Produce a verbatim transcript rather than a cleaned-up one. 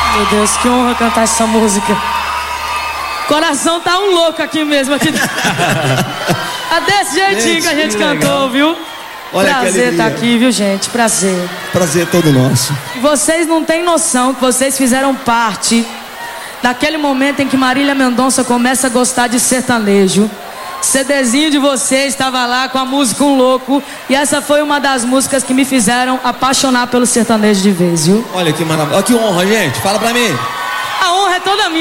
Meu Deus, que honra cantar essa música. Coração tá um louco aqui mesmo. Aqui. É desse jeitinho gente, que a gente que cantou, legal. Viu? Olha, prazer estar tá aqui, viu, gente? Prazer. Prazer todo nosso. E vocês não têm noção que vocês fizeram parte daquele momento em que Marília Mendonça começa a gostar de sertanejo. CDzinho de vocês estava lá com a música Um Louco. E essa foi uma das músicas que me fizeram apaixonar pelo sertanejo de vez, viu? Olha que maravilha. Olha que honra, gente. Fala pra mim. A honra é toda minha.